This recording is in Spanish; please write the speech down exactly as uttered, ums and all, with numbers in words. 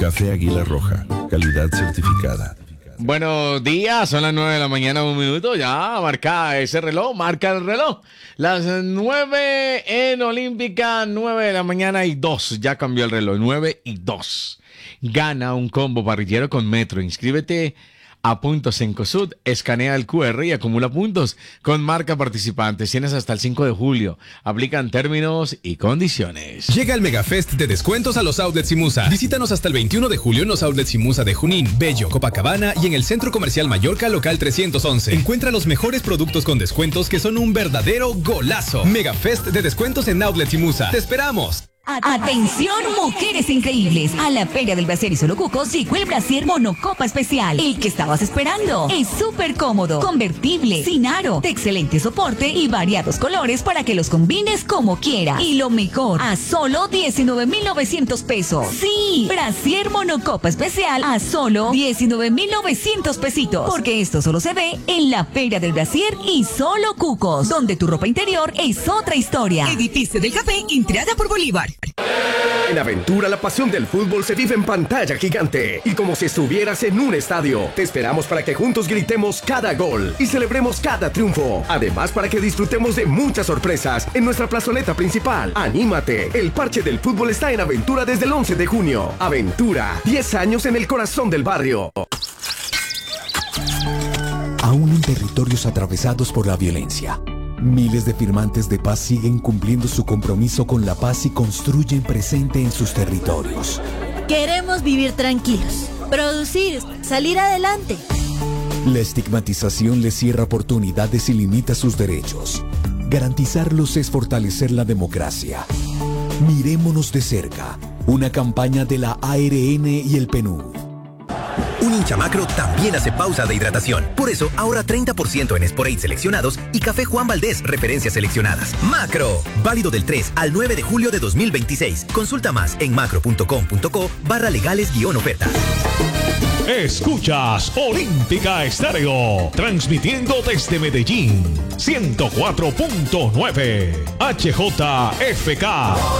Café Águila Roja, calidad certificada. Buenos días, son las nueve de la mañana, un minuto, ya marca ese reloj, marca el reloj. Las nueve en Olímpica, nueve de la mañana y dos, ya cambió el reloj, nueve y dos. Gana un combo parrillero con Metro, inscríbete a puntos en COSUD, escanea el cu erre y acumula puntos con marca participantes. Tienes hasta el cinco de julio. Aplican términos y condiciones. Llega el Megafest de descuentos a los outlets Imusa. Visítanos hasta el veintiuno de julio en los outlets Imusa de Junín, Bello, Copacabana y en el Centro Comercial Mallorca Local trescientos once. Encuentra los mejores productos con descuentos que son un verdadero golazo. Megafest de descuentos en outlets Imusa. ¡Te esperamos! Atención, mujeres increíbles. A la Feria del Brasier y Solo Cucos llegó el Brasier Monocopa Especial. El que estabas esperando. Es súper cómodo, convertible, sin aro, de excelente soporte y variados colores para que los combines como quieras. Y lo mejor, a solo diecinueve mil novecientos pesos. Sí, Brasier Monocopa Especial a solo diecinueve mil novecientos pesitos. Porque esto solo se ve en la Feria del Brasier y Solo Cucos, donde tu ropa interior es otra historia. Edificio del Café, entrada por Bolívar. En Aventura la pasión del fútbol se vive en pantalla gigante y como si estuvieras en un estadio. Te esperamos para que juntos gritemos cada gol y celebremos cada triunfo. Además para que disfrutemos de muchas sorpresas en nuestra plazoleta principal. ¡Anímate! El parche del fútbol está en Aventura desde el once de junio. Aventura, diez años en el corazón del barrio. Aún en territorios atravesados por la violencia, miles de firmantes de paz siguen cumpliendo su compromiso con la paz y construyen presente en sus territorios. Queremos vivir tranquilos, producir, salir adelante. La estigmatización les cierra oportunidades y limita sus derechos. Garantizarlos es fortalecer la democracia. Mirémonos de cerca. Una campaña de la A R N y el P N U D. Un hincha Macro también hace pausa de hidratación. Por eso, ahora treinta por ciento en Sporade seleccionados y Café Juan Valdés, referencias seleccionadas. ¡Macro! Válido del tres al nueve de julio de dos mil veintiséis. Consulta más en macro punto com punto co barra legales guión ofertas. Escuchas Olímpica Estéreo, transmitiendo desde Medellín, ciento cuatro punto nueve H J F K.